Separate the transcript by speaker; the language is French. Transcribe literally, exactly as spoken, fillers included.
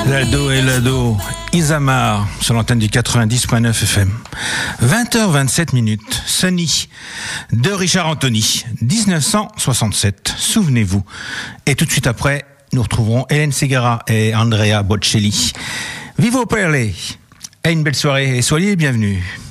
Speaker 1: L'ado et l'ado, Isamar, sur l'antenne du quatre-vingt-dix point neuf F M. vingt heures vingt-sept minutes, Sunny, de Richard Anthony, dix-neuf cent soixante-sept, souvenez-vous. Et tout de suite après, nous retrouverons Hélène Ségara et Andrea Bocelli. Vivo Perle, et une belle soirée, et soyez les bienvenus.